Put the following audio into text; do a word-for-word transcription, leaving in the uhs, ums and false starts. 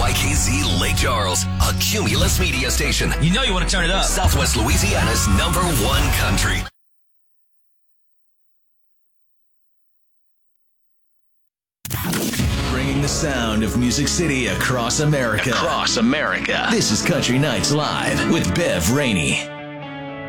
Y K Z Lake Charles, a Cumulus media station. You know you want to turn it up. Southwest Louisiana's number one country. Bringing the sound of Music City across America. Across America. This is Country Nights Live with Bev Rainey.